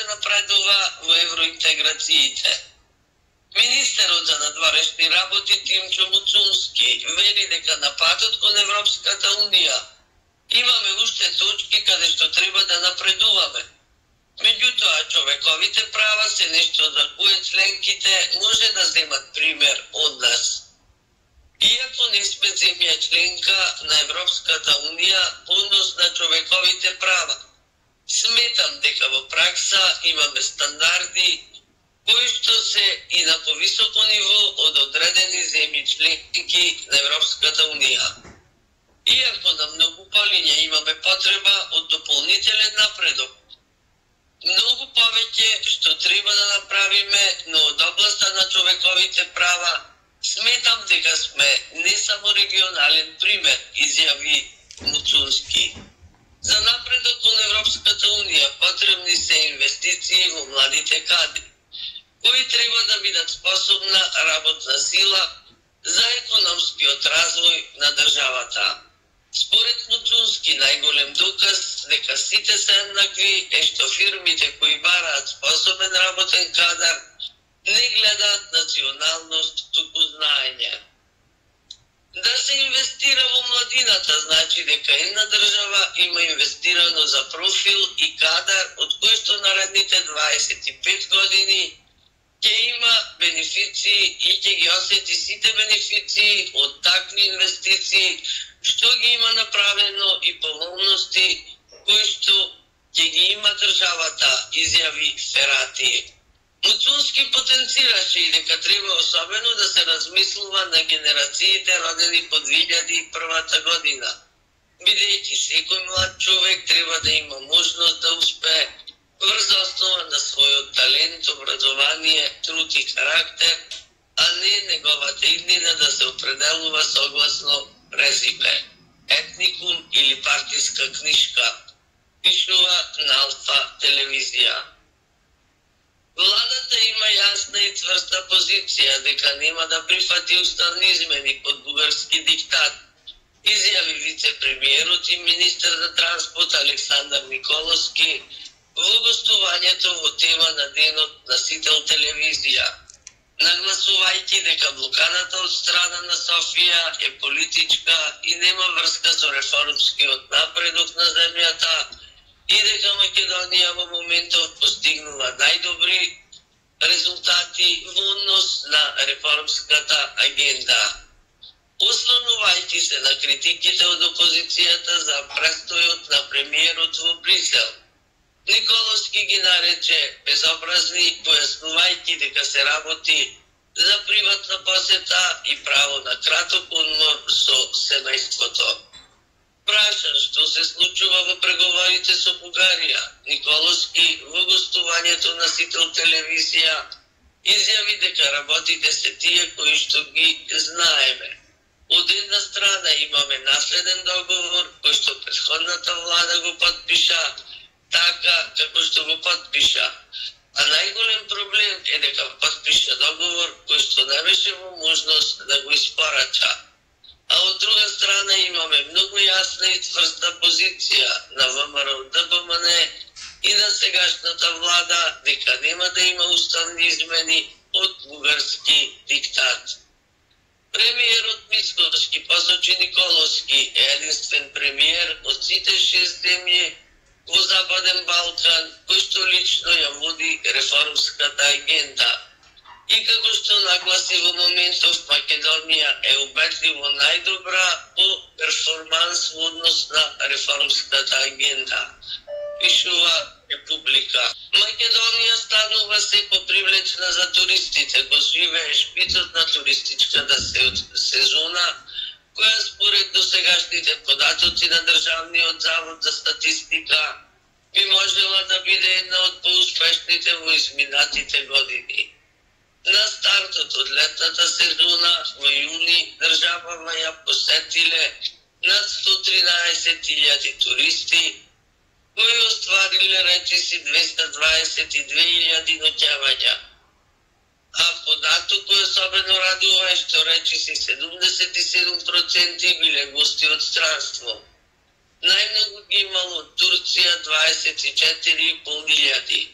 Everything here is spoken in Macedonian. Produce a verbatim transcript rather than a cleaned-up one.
напредува во евроинтеграциите. Министерот за надворешни работи Тимчо Муцунски вели дека на патот кон Европската унија имаме уште точки каде што треба да напредуваме. Меѓутоа, човековите права се нешто за кое членките може да земат пример од нас. Иако не сме земја членка на Европската унија по однос на човековите права, сметам дека во пракса имаме стандарди кои што се и на повисоко ниво од одредени земји членки на Европската унија. Иако на многу полиња имаме потреба од дополнителен напредок, многу повеќе што треба да направиме, но од областа на човековите права сметам дека сме не само регионален пример, изјави Муцунски. За напредок кон Европската унија потребни се инвестиции во младите кадри, кои треба да бидат способна работна сила за економскиот развој на државата. Според Муцунски, најголем доказ дека сите се еднакви е што фирмите кои бараат способен работен кадар не гледаат националност, туку знаење. Да се инвестира во младината значи дека една држава има инвестирано за профил и кадар од кој што наредните дваесет и пет години ќе има бенефиции и ќе ги осети сите бенефиции од такви инвестиции што ги има направено и поволности кои што ќе ги има државата, изјави Ферати. Муцунски потенцираше и дека треба особено да се размислува на генерациите родени по две илјади и прва година, бидејќи секој млад човек треба да има можност да успее врз основа на својот талент, образование, труд и карактер, а не неговата иднина да се определува согласно презиме, етникум или партиска книшка, пишува на Алфа телевизија. Владата има јасна и цврста позиција дека нема да прифати уставни измени под бугарски диктат, изјави вице-премиерот и министер за транспорт Александар Николовски во гостувањето во тема на денот на Сител телевизија, нагласувајќи дека блокадата од страна на Софија е политичка и нема врска со реформскиот напредок на земјата и дека Македонија во моментов постигнува најдобри резултати во однос на реформската агенда. Ослонувајќи се на критиките од опозицијата за престојот на премиерот во Брисел, Николовски ги нарече безобразни, појаснувајќи дека се работи за приватна посета и право на краток одмор со семејството. Прашан што се случува во преговорите со Бугарија, Николовски во гостувањето на Сител телевизија изјави дека работите се тие кои што ги знаеме. Од една страна имаме наследен договор кој што претходната влада го подпиша, така како што го подпиша. А најголем проблем е дека подпиша договор кој што не беше во можност да го испорача. А од друга страна имаме многу јасна и цврста позиција на ВМРО Д Б М Н и на сегашната влада дека нема да има уставни измени од бугарски диктат. Премиерот Мицкоски посочи Николовски е единствен премиер од сите шест земји во Западен Балкан кој што лично ја води реформската агенда. И како што нагласи во моментов Македонија е убедливо најдобра по перформанс во однос на реформската агенда, пишува Република. Македонија станува се попривлечна за туристите, го свивее шпицот на туристичката сезона, која според досегашните податоци на Државниот завод за статистика би можела да биде една од поуспешните во изминатите години. На стартот од летната сезона во јуни државава ја посетиле над сто тринаесет илјади туристи, кои оствариле речиси двеста дваесет и две илјади ноќевања. А податок кој особено радува е што речиси седумдесет и седум проценти биле гости од странство. Најмногу ги имало Турција дваесет и четири и пол илјади.